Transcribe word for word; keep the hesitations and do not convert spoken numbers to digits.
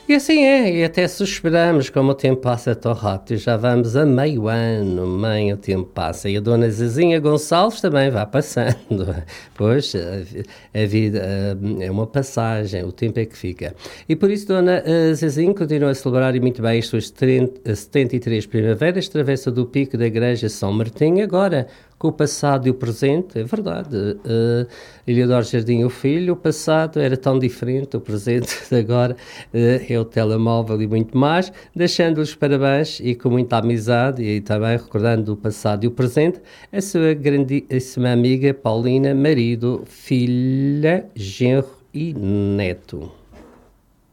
E assim é, e até suspiramos como o tempo passa tão rápido, já vamos a meio ano, meio tempo passa, e a dona Zezinha Gonçalves também vai passando, pois a, a vida a, é uma passagem, o tempo é que fica. E por isso dona Zezinha continua a celebrar e muito bem as suas setenta e três primaveras, travessa do pico da igreja São Martinho, agora com o passado e o presente, é verdade. Uh, Eleodoro Jardim, o filho, o passado era tão diferente, o presente agora uh, é o telemóvel e muito mais, deixando-lhes parabéns e com muita amizade e também recordando o passado e o presente, a sua grandíssima amiga Paulina, marido, filha, genro e neto.